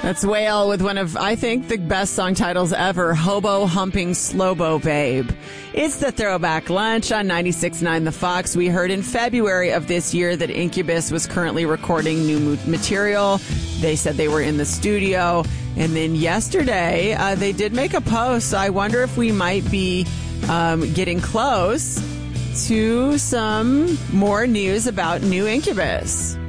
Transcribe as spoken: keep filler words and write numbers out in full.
That's Whale with one of, I think, the best song titles ever, Hobo Humping Slowbo Babe. It's the Throwback Lunch on ninety-six point nine The Fox. We heard in February of this year that Incubus was currently recording new material. They said they were in the studio. And then yesterday, uh, they did make a post. So I wonder if we might be um, getting close to some more news about new Incubus.